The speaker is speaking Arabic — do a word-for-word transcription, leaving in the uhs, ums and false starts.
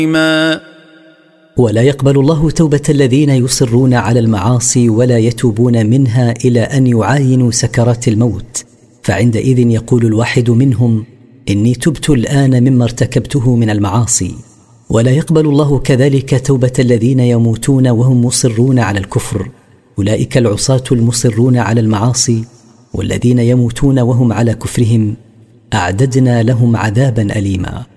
ولا يقبل الله توبة الذين يصرون على المعاصي ولا يتوبون منها إلى أن يعاينوا سكرات الموت، فعندئذ يقول الواحد منهم: إني تبت الآن مما ارتكبته من المعاصي. ولا يقبل الله كذلك توبة الذين يموتون وهم مصرون على الكفر، أولئك العصاة المصرون على المعاصي والذين يموتون وهم على كفرهم أعددنا لهم عذابا أليما.